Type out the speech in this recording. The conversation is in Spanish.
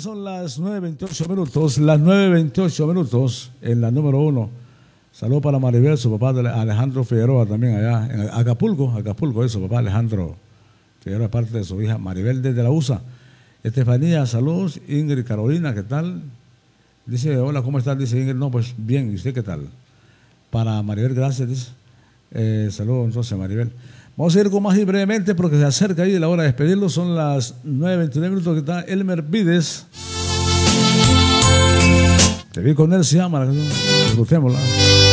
son las 9:28 minutos, las 9:28 minutos en la número 1. Saludos para Maribel, su papá Alejandro Figueroa, también allá en Acapulco, su papá Alejandro Figueroa, es parte de su hija Maribel desde la USA. Estefanía, saludos. Ingrid Carolina, ¿qué tal? Dice, hola, ¿cómo estás? Dice Ingrid, no, pues bien, ¿y usted qué tal? Para Maribel, gracias, dice. Saludos entonces, Maribel. Vamos a ir con más y brevemente porque se acerca ahí la hora de despedirlo. Son las 9:29 minutos que está Elmer Vides. Te vi con él, se llama. Disfrutémosla.